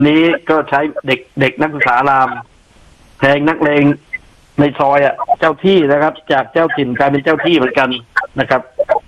นี้ก็ใช้เด็กนักศึกษารามแทงนักเลงในซอยเจ้าที่นะครับ จากเจ้าถิ่นกลายเป็นเจ้าที่เหมือนกันนะครับ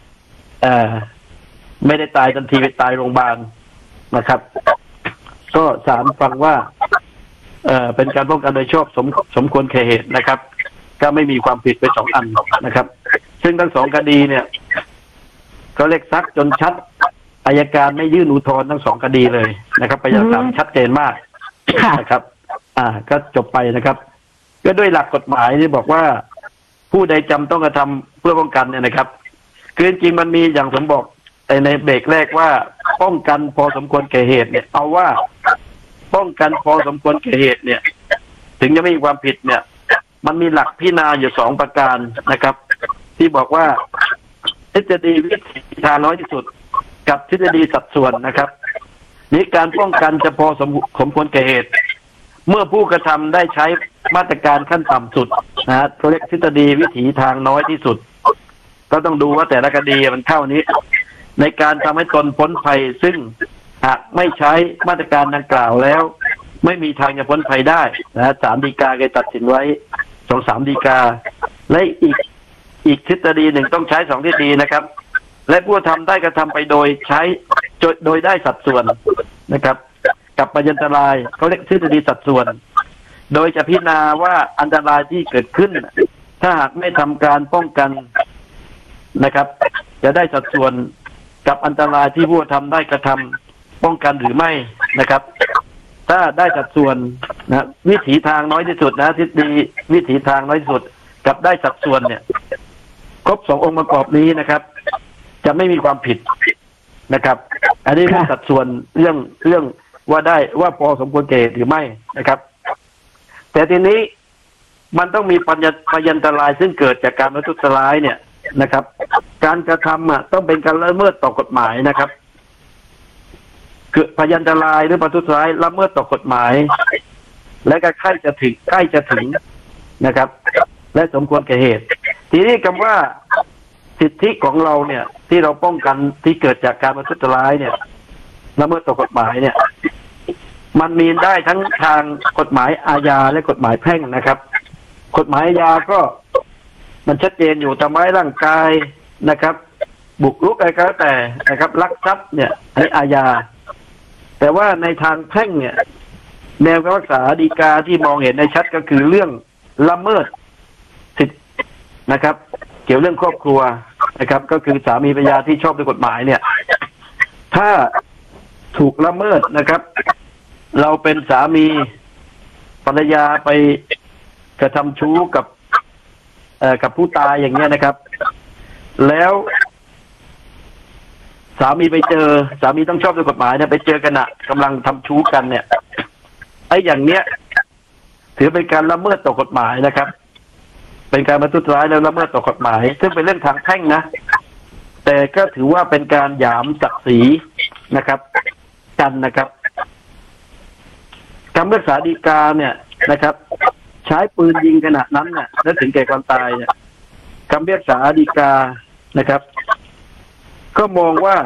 ไม่ได้ตายทันทีไปตายโรงพยาบาลนะครับ ก็ศาลฟังว่าเป็นการป้องกันโดยชอบสมควรแก่เหตุนะครับ ก็ไม่มีความผิดไป2 อันนะครับ ซึ่งทั้ง2 คดีเนี่ยก็เรียกซักจนชัดอัยการไม่ยื่นอุทธรณ์ทั้ง2 คดีเลยนะครับพยาน ชัดเจนมากนะครับ ก็จบไปนะครับ ก็ด้วยหลักกฎหมายที่บอกว่าผู้ใดจำต้องกระทำเพื่อป้องกันเนี่ยนะครับคือจริงมันมีอย่างผมบอกในเบรกแรกว่าป้องกันพอสมควรแก่เหตุเนี่ยเอาว่าป้องกันพอสมควรแก่เหตุเนี่ยถึงจะไม่มีความผิดเนี่ยมันมีหลักพิจารณาอยู่2 ประการนะครับ ที่บอกว่าทฤษฎีวิถีทางน้อยที่สุดกับทฤษฎีสัดส่วนนะครับนี้การป้องกันจะพอสมควรแก่เหตุเมื่อผู้กระทำได้ใช้มาตรการขั้นต่ำสุดนะฮะเขาเรียกทฤษฎีวิถีทางน้อยที่สุดก็ต้องดูว่าแต่ละคดีมันเข้านี้ในการทำให้ตนพ้นภัยซึ่งหากไม่ใช้มาตรการดังกล่าวแล้วไม่มีทางจะพ้นภัยได้นะศาลฎีกาเคยตัดสินไว้2-3 ฎีกาและอีกทฤษฎีหนึ่งต้องใช้2 ทฤษฎีนะครับและผู้ทำได้กระทำไปโดยใช้โดยได้สัดส่วนนะครับกับพยันตรายเขาเรียกทฤษฎีสัดส่วนโดยจะพิจารณาว่าอันตรายที่เกิดขึ้นถ้าหากไม่ทำการป้องกันนะครับจะได้สัดส่วนกับอันตรายที่ผู้ทำได้กระทำป้องกันหรือไม่นะครับถ้าได้สัดส่วนนะวิถีทางน้อยที่สุดนะทฤษฎีวิถีทางน้อยที่สุดกับได้สัดส่วนเนี่ยครบ2 องค์ประกอบนี้นะครับจะไม่มีความผิดนะครับอันนี้เรื่องสัดส่วนเรื่องว่าได้ว่าพอสมควรแก่หรือไม่นะครับแต่ทีนี้มันต้องมีพยันตรายซึ่งเกิดจากการประทุษร้ายเนี่ยนะครับการกระทำต้องเป็นการละเมิดต่อกฎหมายนะครับคือพยันตรายหรือประทุษร้ายละเมิดต่อกฎหมายและก็ใกล้จะถึงนะครับและสมควรแก่เหตุทีนี้คำว่าสิทธิของเราเนี่ยที่เราป้องกันที่เกิดจากการประทุษร้ายเนี่ยละเมิดต่อกฎหมายเนี่ยมันมีได้ทั้งทางกฎหมายอาญาและกฎหมายแพ่งนะครับกฎหมายอาญาก็มันชัดเจนอยู่ทำร้ายร่างกายนะครับบุกรุกอะไรก็แล้วแต่นะครับลักทรัพย์เนี่ยในอาญาแต่ว่าในทางแพ่งเนี่ยแนวคำพิพากษาฎีกาที่มองเห็นในชัดก็คือเรื่องละเมิดสิทธินะครับเกี่ยวเรื่องครอบครัวนะครับก็คือสามีภรรยาที่ชอบด้วยกฎหมายเนี่ยถ้าถูกละเมิดนะครับเราเป็นสามีภรรยาไปกระทำชู้กับผู้ตายอย่างเงี้ยนะครับแล้วสามีไปเจอสามีต้องชอบด้วยกฎหมายเนี่ยไปเจอกันกำลังทำชู้กันเนี่ยไอ้อย่างเนี้ยถือเป็นการละเมิดต่อกฎหมายนะครับเป็นการประทุษร้ายแล้วละเมิดต่อกฎหมายซึ่งเป็นเรื่องทางแพ่งนะแต่ก็ถือว่าเป็นการหยามศักดิ์ศรีนะครับกันนะครับคำพิพากษาฎีกาเนี่ยนะครับใช้ปืนยิงขณะนั้นน่ะแล้วถึงแก่ความตายเนี่ยคำพิพากษาฎีกานะครับก็มองว่า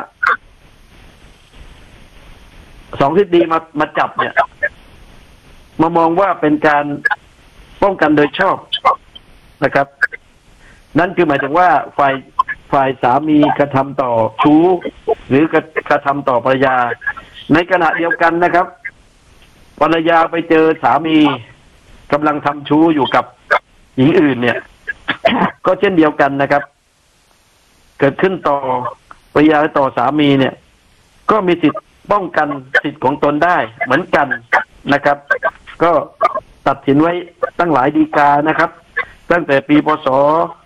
2 ทฤษฎีมาจับเนี่ยมามองว่าเป็นการป้องกันโดยชอบนะครับนั่นคือหมายถึงว่าฝ่ายสามีกระทำต่อชู้หรือกระทำต่อภรรยาในขณะเดียวกันนะครับภรรยาไปเจอสามีกำลังทำชู้อยู่กับหญิงอื่นเนี่ย ก็เช่นเดียวกันนะครับเกิดขึ้นต่อภรรยาและต่อสามีเนี่ยก็มีสิทธิ์ป้องกันสิทธิ์ของตนได้เหมือนกันนะครับก็ตัดสินไว้ตั้งหลายฎีกานะครับตั้งแต่ปีพศ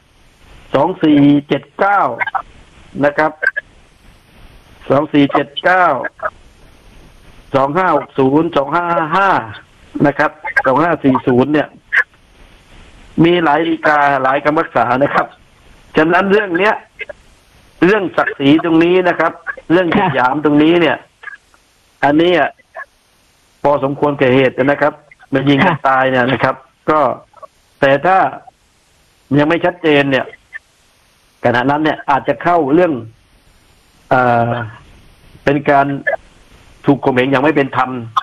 2479นะครับ2479 2560 2555นะครับ2540เนี่ยมีหลายฎีกาหลายคำพิพากษานะครับฉะนั้นเรื่องเนี้ยเรื่องศักดิ์ศรีตรงนี้นะครับเรื่องหยามตรงนี้เนี่ยอันนี้พอสมควรแก่เหตุนะครับมันยิงกันตายเนี่ยนะครับก็แต่ถ้ายังไม่ชัดเจนเนี่ยขณะนั้นเนี่ยอาจจะเข้าเรื่องเป็นการถูกข่มเหงอย่างไม่เป็นธรรม